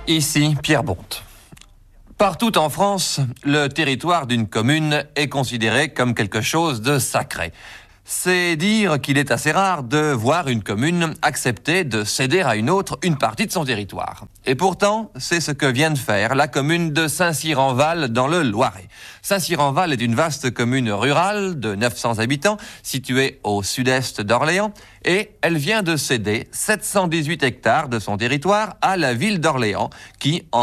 Ici, Pierre Bonte. Partout en France, le territoire d'une commune est considéré comme quelque chose de sacré. C'est dire qu'il est assez rare de voir une commune accepter de céder à une autre une partie de son territoire. Et pourtant, c'est ce que vient de faire la commune de Saint-Cyr-en-Val dans le Loiret. Saint-Cyr-en-Val est une vaste commune rurale de 900 habitants située au sud-est d'Orléans et elle vient de céder 718 hectares de son territoire à la ville d'Orléans qui en